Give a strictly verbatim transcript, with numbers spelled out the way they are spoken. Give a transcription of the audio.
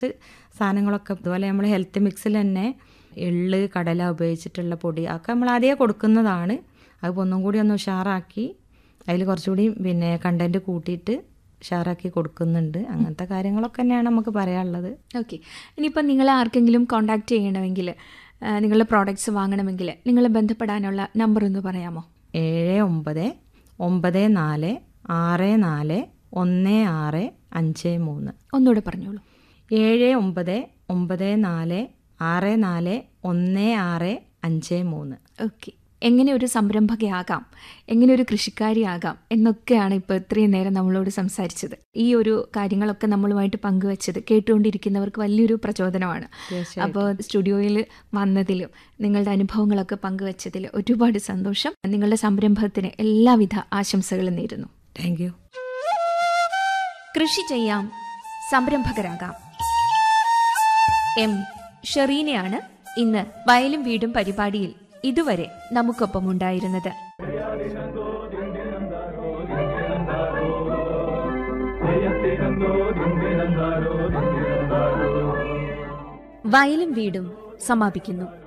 സാധനങ്ങളൊക്കെ അതുപോലെ നമ്മൾ ഹെൽത്ത് മിക്സിൽ തന്നെ എള്ള് കടല ഉപയോഗിച്ചിട്ടുള്ള പൊടി അതൊക്കെ നമ്മൾ ആദ്യമേ കൊടുക്കുന്നതാണ്. അതിപ്പോൾ ഒന്നും കൂടി ഒന്ന് ഉഷാറാക്കി അതിൽ കുറച്ചുകൂടി പിന്നെ കണ്ടൻറ്റ് കൂട്ടിയിട്ട് ഉഷാറാക്കി കൊടുക്കുന്നുണ്ട്. അങ്ങനത്തെ കാര്യങ്ങളൊക്കെ തന്നെയാണ് നമുക്ക് പറയാനുള്ളത്. ഓക്കെ, ഇനിയിപ്പോൾ നിങ്ങളെ ആർക്കെങ്കിലും കോൺടാക്റ്റ് ചെയ്യണമെങ്കിൽ, നിങ്ങളുടെ പ്രോഡക്റ്റ്സ് വാങ്ങണമെങ്കിൽ നിങ്ങളെ ബന്ധപ്പെടാനുള്ള നമ്പർ ഒന്ന് പറയാമോ? ഏഴ് ഒമ്പത് ഒമ്പത് നാല് ആറ് നാല് ഒന്ന് ആറ് അഞ്ച് മൂന്ന്. ഒന്നുകൂടെ പറഞ്ഞോളൂ. ഏഴ് ഒമ്പത് ഒമ്പത് നാല് ആറ് നാല് ഒന്ന് ആറ് അഞ്ച് മൂന്ന്. ഓക്കെ, എങ്ങനെ ഒരു സംരംഭകയാകാം, എങ്ങനെ ഒരു കൃഷിക്കാരിയാകാം എന്നൊക്കെയാണ് ഇപ്പോൾ ഇത്രയും നേരം നമ്മളോട് സംസാരിച്ചത്. ഈ ഒരു കാര്യങ്ങളൊക്കെ നമ്മളുമായിട്ട് പങ്കുവച്ചത് കേട്ടുകൊണ്ടിരിക്കുന്നവർക്ക് വലിയൊരു പ്രചോദനമാണ്. അപ്പോൾ സ്റ്റുഡിയോയിൽ വന്നതിലും നിങ്ങളുടെ അനുഭവങ്ങളൊക്കെ പങ്കുവച്ചതിൽ ഒരുപാട് സന്തോഷം. നിങ്ങളുടെ സംരംഭത്തിന് എല്ലാവിധ ആശംസകളും നേരുന്നു. Thank you. കൃഷി ചെയ്യാം, സംരംഭകരാകാം. എം ഷെറീനയാണ് ഇന്ന് വയലും വീടും പരിപാടിയിൽ ഇതുവരെ നമുക്കൊപ്പം ഉണ്ടായിരുന്നത്. വയലും വീടും സമാപിക്കുന്നു.